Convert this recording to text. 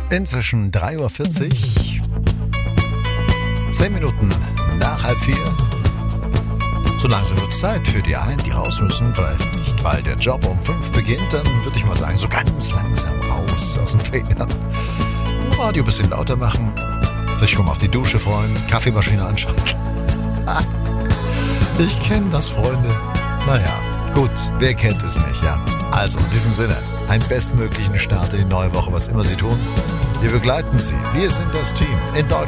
Inzwischen 3:40 Uhr. 10 Minuten nach 3:30. So langsam wird es Zeit für die einen, die raus müssen. Vielleicht nicht, weil der Job um 5 beginnt. Dann würde ich mal sagen, so ganz langsam raus aus dem Federn. Radio ein bisschen lauter machen. Sich schon mal auf die Dusche freuen. Kaffeemaschine anschauen. Ich kenne das, Freunde. Naja, gut, wer kennt es nicht, ja. Also, in diesem Sinne, einen bestmöglichen Start in die neue Woche, was immer Sie tun. Wir begleiten Sie. Wir sind das Team in Deutschland.